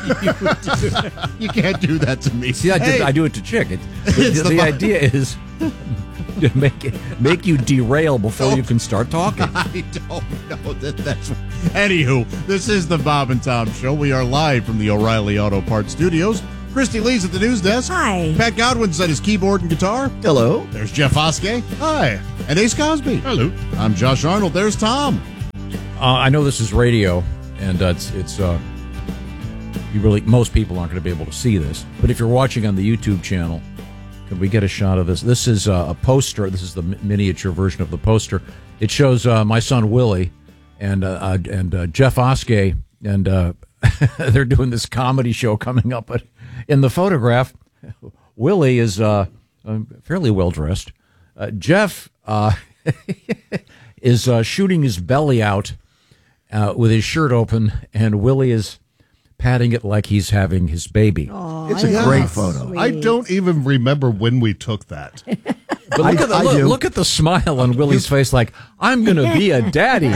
You can't do that to me. See, I do it to Chick. The idea is to make you derail before you can start talking. I don't know that's. Anywho, this is the Bob and Tom Show. We are live from the O'Reilly Auto Parts Studios. Christy Lee's at the news desk. Hi. Pat Godwin's at his keyboard and guitar. Hello. There's Jeff Oskey. Hi. And Ace Cosby. Hello. I'm Josh Arnold. There's Tom. I know this is radio, and most people aren't going to be able to see this. But if you're watching on the YouTube channel, could we get a shot of this? This is a poster. This is the miniature version of the poster. It shows my son Willie and Jeff Oskey, and they're doing this comedy show coming up. But in the photograph, Willie is fairly well dressed. Jeff is shooting his belly out with his shirt open, and Willie is patting it like he's having his baby. Aww, it's a great photo. Sweet. I don't even remember when we took that. But look at the smile on Willie's face, like, I'm going to be a daddy.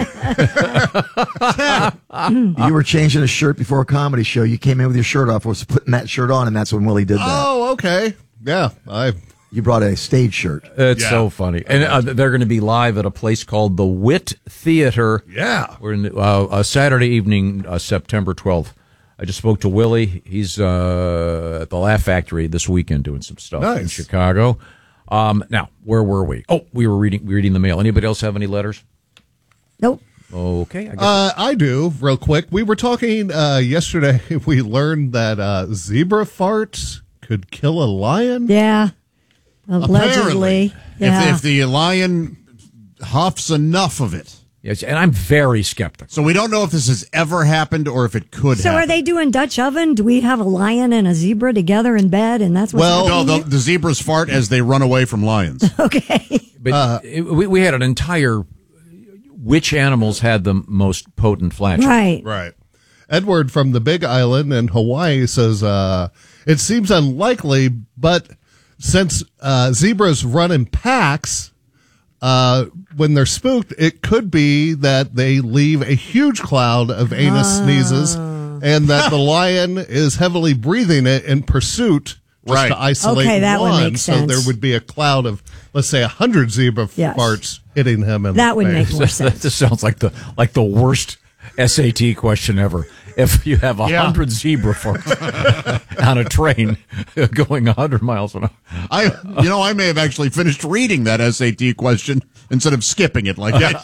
You were changing a shirt before a comedy show. You came in with your shirt off, was putting that shirt on, and that's when Willie did that. Oh, okay. Yeah, You brought a stage shirt. It's so funny. And they're going to be live at a place called the Wit Theater. Yeah. We're in Saturday evening, September 12th. I just spoke to Willie. He's at the Laugh Factory this weekend doing some stuff in Chicago. Now, where were we? Oh, we were reading the mail. Anybody else have any letters? Nope. Okay. I guess. I do, real quick. We were talking yesterday. We learned that zebra farts could kill a lion. Yeah. Allegedly. Apparently, Yeah. if the lion huffs enough of it. Yes, and I'm very skeptical. So we don't know if this has ever happened or if it could So happen. are they doing Dutch oven? Do we have a lion and a zebra together in bed, and that's what's No, happening? the zebras fart as they run away from lions. Okay. But we had an entire which animals had the most potent flatulence. Right. Edward from the Big Island in Hawaii says, it seems unlikely, but since zebras run in packs, when they're spooked, it could be that they leave a huge cloud of anus sneezes and that the lion is heavily breathing it in pursuit just to isolate that one. would make sense. So there would be a cloud of, let's say, 100 zebra farts hitting him in That the would face. make more sense. That sounds like the worst SAT question ever. If you have 100 zebra farts on a train going 100 miles an hour. I may have actually finished reading that SAT question instead of skipping it like that.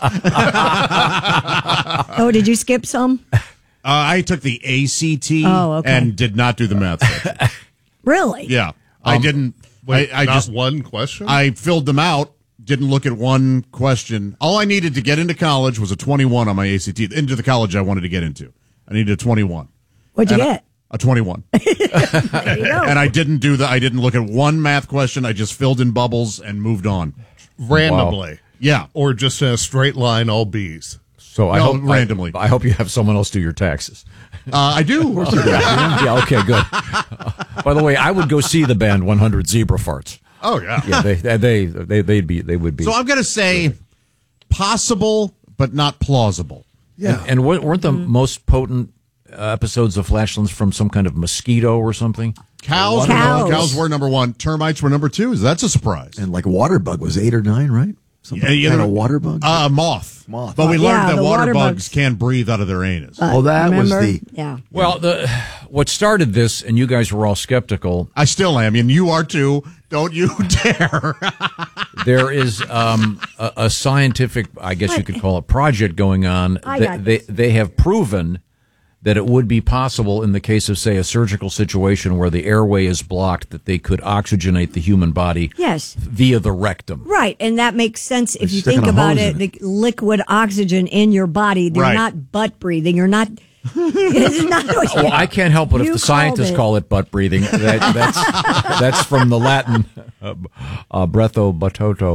Oh, did you skip some? I took the ACT okay. and did not do the math section. Really? Yeah, I didn't. Wait, I not just one question? I filled them out. Didn't look at one question. All I needed to get into college was a 21 on my ACT. Into the college I wanted to get into, I needed a 21. What'd you get? A 21. There you go. And I didn't look at one math question. I just filled in bubbles and moved on. Randomly. Wow. Yeah. Or just in a straight line, all B's. So I hope randomly. I hope you have someone else do your taxes. I do. Yeah, okay, good. By the way, I would go see the band 100 Zebra Farts. Oh, yeah. Yeah, they would be. So I'm going to say possible, but not plausible. Yeah. And weren't the most potent episodes of flatulence from some kind of mosquito or something? Cows were number one. Termites were number two. That's a surprise. And like water bug was 8 or 9, right? Some kind of water bug? Moth. Moth. But we learned that the water water bugs can breathe out of their anus. that was Remember? the... Yeah. Well, what started this, and you guys were all skeptical. I still am, and you are too. Don't you dare. There is a scientific, I guess you could call it, project going on. They have proven that it would be possible in the case of, say, a surgical situation where the airway is blocked, that they could oxygenate the human body via the rectum. Right, and that makes sense if you sticking think a about hose it. in The liquid oxygen in your body, you're not butt breathing. You're not. It's not Well, I can't help it if You the scientists called it. call it butt breathing. That's from the Latin breatho batoto.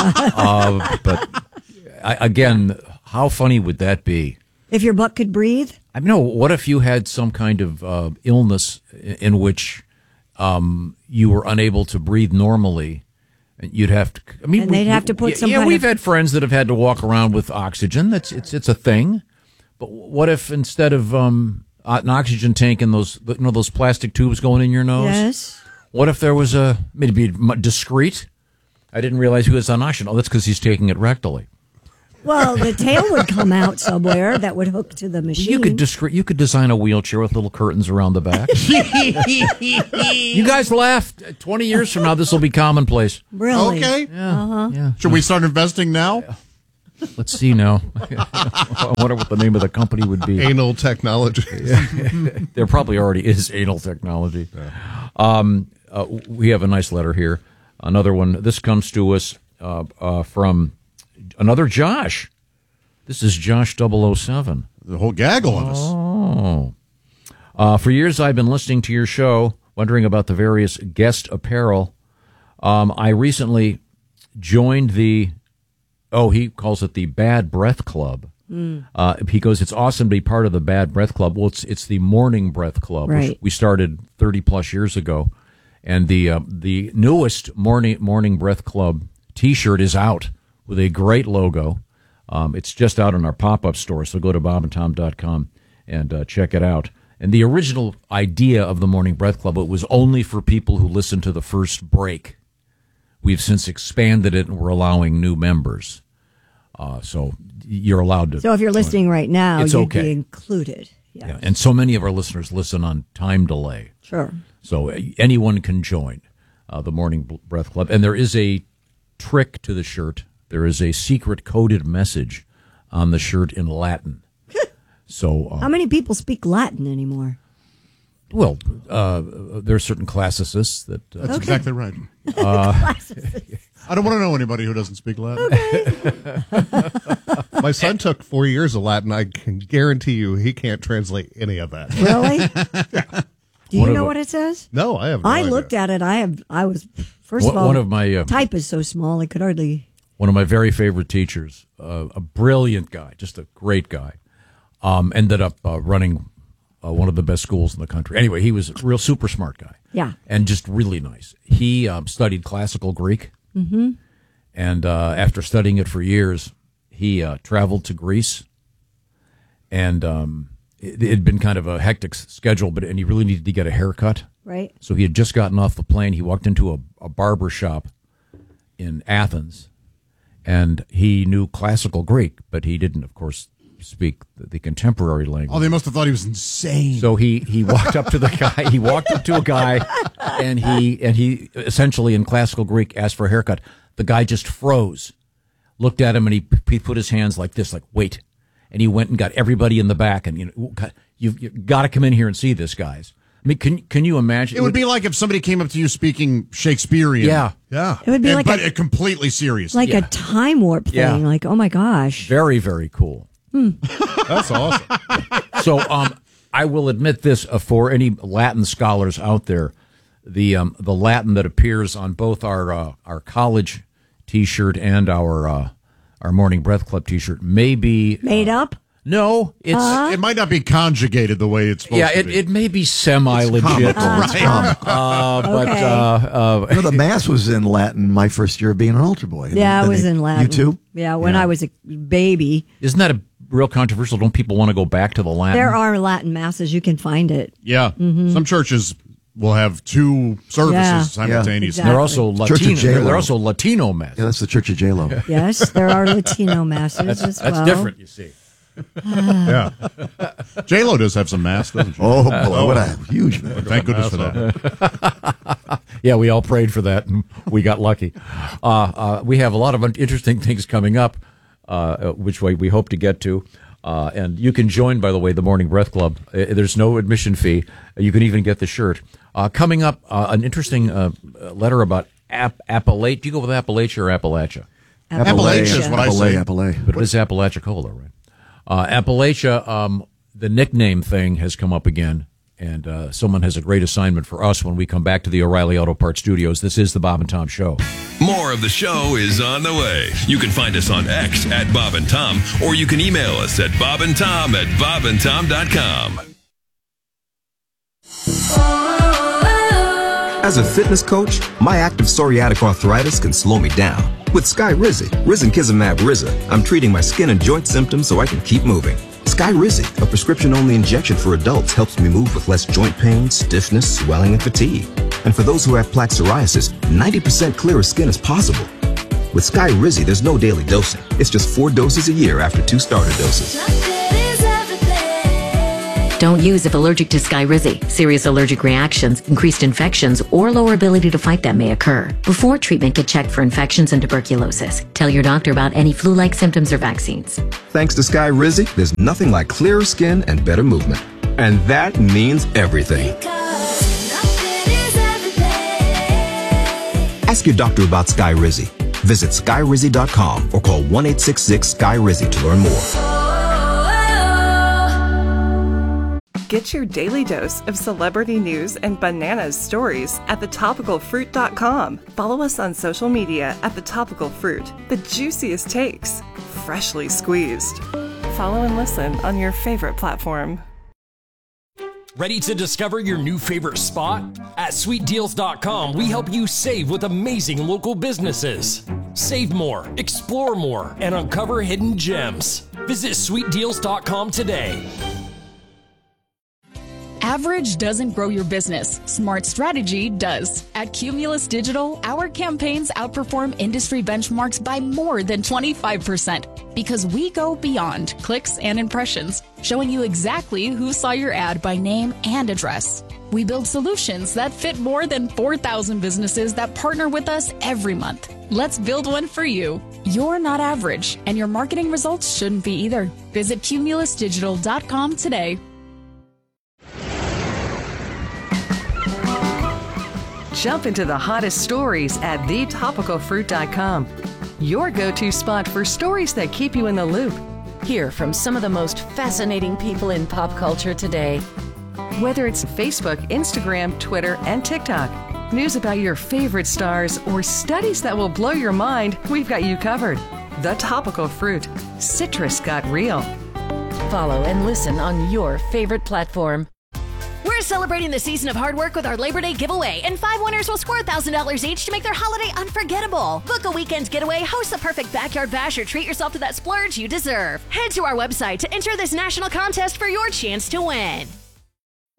But again, how funny would that be? If your butt could breathe? I mean, no, what if you had some kind of illness in which you were unable to breathe normally? And you'd have to. I mean, And they'd have to put some Yeah, kind we've of- had friends that have had to walk around with oxygen. It's a thing. But what if instead of an oxygen tank and those plastic tubes going in your nose? Yes. What if there was maybe discreet? I didn't realize he was on oxygen. Oh, that's because he's taking it rectally. Well, the tail would come out somewhere that would hook to the machine. You could design a wheelchair with little curtains around the back. You guys laughed. 20 years from now, this will be commonplace. Really? Okay. Yeah. Yeah. Should we start investing now? Let's see now. I wonder what the name of the company would be. Anal technology. There probably already is anal technology. We have a nice letter here. Another one. This comes to us from another Josh. This is Josh 007. The whole gaggle of us. Oh. For years, I've been listening to your show, wondering about the various guest apparel. I recently joined he calls it the Bad Breath Club. He goes, it's awesome to be part of the Bad Breath Club. Well, it's the Morning Breath Club, right, which we started 30 plus years ago. And the newest Morning Breath Club T-shirt is out with a great logo. It's just out in our pop-up store, so go to bobandtom.com and check it out. And the original idea of the Morning Breath Club, it was only for people who listened to the first break. We've since expanded it, and we're allowing new members. So you're allowed to. So if you're listening right now, it's you'd okay. be included. Yes. Yeah, and so many of our listeners listen on time delay. Sure. So anyone can join the Morning Breath Club. And there is a trick to the shirt. There is a secret coded message on the shirt in Latin. So how many people speak Latin anymore? Well, there are certain classicists that... That's exactly right. I don't want to know anybody who doesn't speak Latin. My son took 4 years of Latin. I can guarantee you he can't translate any of that. Really? Do you know what it says? No, I have no I idea. looked at it. I was, first of all, one of my type is so small I could hardly... One of my very favorite teachers, a brilliant guy, just a great guy, ended up running one of the best schools in the country. Anyway, he was a real super smart guy. Yeah. And just really nice. He studied classical Greek. Mm-hmm. And after studying it for years, he traveled to Greece. And it had been kind of a hectic schedule, and he really needed to get a haircut. Right. So he had just gotten off the plane. He walked into a barber shop in Athens, and he knew classical Greek, but he didn't, of course, speak the contemporary language. Oh, they must have thought he was insane. So he walked up to the guy. He walked up to a guy, and he essentially in classical Greek asked for a haircut. The guy just froze, looked at him, and he put his hands like this, like wait. And he went and got everybody in the back, and you've got to come in here and see this, guys. I mean, can you imagine? It would be like if somebody came up to you speaking Shakespearean. Yeah. It would be but completely serious. Like a time warp thing. Yeah. Like, oh my gosh. Very, very cool. That's awesome. So I will admit this for any Latin scholars out there, the Latin that appears on both our college T-shirt and our Morning Breath Club T-shirt may be Made up? No, it's it might not be conjugated the way it's supposed to be. it may be semi-legit, Right. Okay. The Mass was in Latin my first year of being an altar boy. Yeah, it was in Latin. You too? Yeah, when I was a baby. Isn't that a real controversial? Don't people want to go back to the Latin? There are Latin masses. You can find it. Yeah. Some churches will have two services Yeah. simultaneously. Exactly. They're also Church of Latino. J-Lo. They're also Latino mass. Yeah, that's the Church of J-Lo. Yes, there are Latino masses as well. That's different, you see. Yeah. J-Lo does have some mass, doesn't she? Oh, boy, what a huge man. Thank goodness for that. Yeah, we all prayed for that, and we got lucky. We have a lot of interesting things coming up, which we hope to get to. And you can join, by the way, the Morning Breath Club. There's no admission fee. You can even get the shirt. Coming up, an interesting letter about Appalachia. Do you go with Appalachia or Appalachia? Appalachia is what I say. Appalachia. But it is Apalachicola, right? Appalachia, the nickname thing has come up again, and someone has a great assignment for us when we come back to the O'Reilly Auto Parts Studios. This is the Bob and Tom Show. More of the show is on the way. You can find us on X at Bob and Tom, or you can email us at bobandtom@bobandtom.com. As a fitness coach, my active psoriatic arthritis can slow me down. With Skyrizi, risankizumab Riza, I'm treating my skin and joint symptoms so I can keep moving. Skyrizi, a prescription-only injection for adults, helps me move with less joint pain, stiffness, swelling, and fatigue. And for those who have plaque psoriasis, 90% clearer skin is possible. With Skyrizi, there's no daily dosing. It's just 4 doses a year after 2 starter doses. Don't use if allergic to Skyrizi. Serious allergic reactions, increased infections, or lower ability to fight them may occur. Before treatment, get checked for infections and tuberculosis. Tell your doctor about any flu-like symptoms or vaccines. Thanks to Skyrizi, there's nothing like clearer skin and better movement. And that means everything. Ask your doctor about Skyrizi. Visit Skyrizi.com or call 1-866-SKY-RIZI to learn more. Get your daily dose of celebrity news and bananas stories at thetopicalfruit.com. Follow us on social media at The Topical Fruit. The juiciest takes, freshly squeezed. Follow and listen on your favorite platform. Ready to discover your new favorite spot? At sweetdeals.com, we help you save with amazing local businesses. Save more, explore more, and uncover hidden gems. Visit sweetdeals.com today. Average doesn't grow your business. Smart strategy does. At Cumulus Digital, our campaigns outperform industry benchmarks by more than 25% because we go beyond clicks and impressions, showing you exactly who saw your ad by name and address. We build solutions that fit more than 4,000 businesses that partner with us every month. Let's build one for you. You're not average, and your marketing results shouldn't be either. Visit cumulusdigital.com today. Jump into the hottest stories at thetopicalfruit.com. Your go-to spot for stories that keep you in the loop. Hear from some of the most fascinating people in pop culture today. Whether it's Facebook, Instagram, Twitter, and TikTok, news about your favorite stars, or studies that will blow your mind, we've got you covered. The Topical Fruit. Citrus got real. Follow and listen on your favorite platform. We're celebrating the season of hard work with our Labor Day giveaway, and 5 winners will score $1,000 each to make their holiday unforgettable. Book a weekend getaway, host the perfect backyard bash, or treat yourself to that splurge you deserve. Head to our website to enter this national contest for your chance to win.